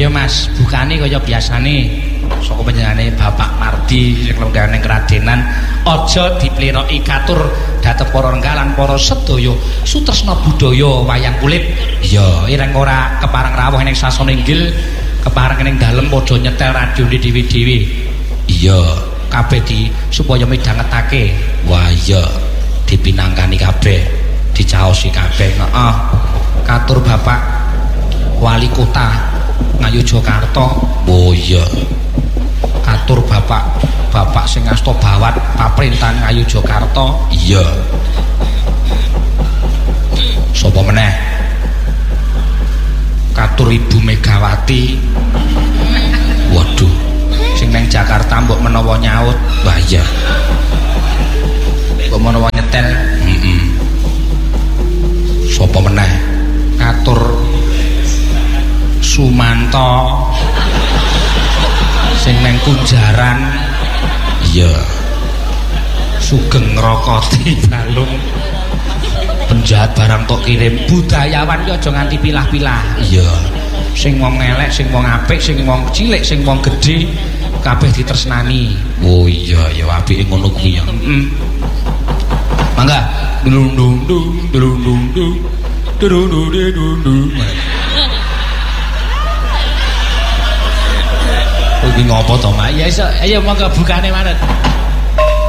Mas, bukane kaya biasane. Saka panjenengane Bapak Mardi sing lenggane kradenan aja dipleroki katur dhateng para renggalan para sedaya sutresna budaya wayang kulit. Iya, ireng ora kepareng rawuh ning sasana inggil, kepareng ning dalem padha nyetel radione dhewe-dhewe. Iya, kabeh supaya midhangetake. Wah iya, dipinangkani kabeh, dicaosi kabeh. Heeh. Katur Bapak Wali Kota Ngayogyakarta. Oh iya. Katur bapak sing asta bawat paprintahan Ngayogyakarta. Iya. Sapa meneh? Katur Ibu Megawati. Waduh, sing nang Jakarta mbok menawa nyaut. Wah iya. Mbok menawa nyetel. Sapa meneh? Katur Sumanto sing nang Kunjaran. Iya. Sugeng Ngrokoti Balung. Penjahat barang tok kirim. Budayawan ki aja nganti pilah-pilah. Iya. Sing wong elek, sing wong apik, sing wong cilik, sing wong gedhe kabeh ditresnani. Oh iya ya apike ngono kuwi ya. Mangga. Dung dung dung dung dung dung. Dung. Iki ngopo to, Mak? Ya iso, ayo monggo bukane manut.